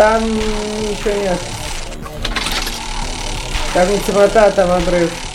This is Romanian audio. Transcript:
Там ничего нет. Как не темнота, там обрыв.